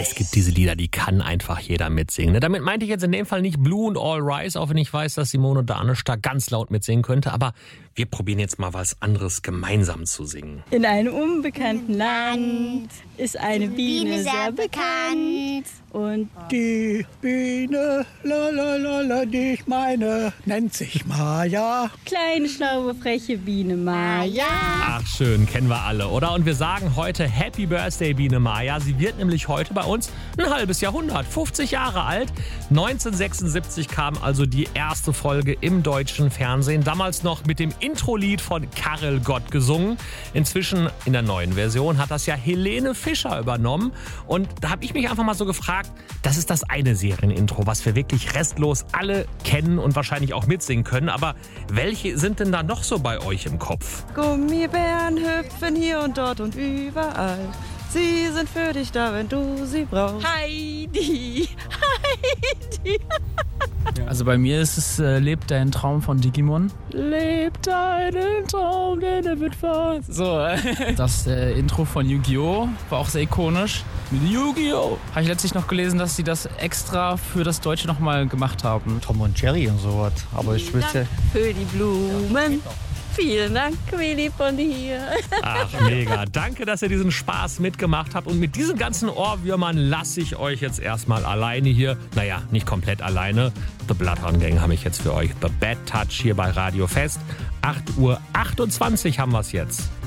Es gibt diese Lieder, die kann einfach jeder mitsingen. Damit meinte ich jetzt in dem Fall nicht Blue und All Rise, auch wenn ich weiß, dass Simone Danisch da ganz laut mitsingen könnte. Aber wir probieren jetzt mal was anderes gemeinsam zu singen. In einem unbekannten Land ist eine Biene sehr bekannt. Und die Biene, la, die ich meine, nennt sich Maja. Kleine, schlaue, freche Biene Maja. Ach schön, kennen wir alle, oder? Und wir sagen heute Happy Birthday, Biene Maja. Sie wird nämlich heute bei uns ein halbes Jahrhundert, 50 Jahre alt. 1976 kam also die erste Folge im deutschen Fernsehen. Damals noch mit dem Intro-Lied von Karel Gott gesungen. Inzwischen in der neuen Version hat das ja Helene Fischer übernommen. Und da habe ich mich einfach mal so gefragt, das ist das eine Serienintro, was wir wirklich restlos alle kennen und wahrscheinlich auch mitsingen können. Aber welche sind denn da noch so bei euch im Kopf? Gummibären hüpfen hier und dort und überall. Sie sind für dich da, wenn du sie brauchst. Heidi, Heidi. Also bei mir ist es Lebt dein Traum von Digimon. Lebt deinen Traum, denn er wird wahr. So, das Intro von Yu-Gi-Oh! War auch sehr ikonisch. Mit Yu-Gi-Oh! Habe ich letztlich noch gelesen, dass sie das extra für das Deutsche nochmal gemacht haben. Tom und Jerry und sowas. Aber ich wüsste... Für die Blumen. Vielen Dank, Willi von dir. Ach, mega. Danke, dass ihr diesen Spaß mitgemacht habt. Und mit diesen ganzen Ohrwürmern lasse ich euch jetzt erstmal alleine hier. Naja, nicht komplett alleine. The Bloodhound Gang habe ich jetzt für euch. The Bad Touch hier bei Radio Fest. 8:28 Uhr haben wir es jetzt.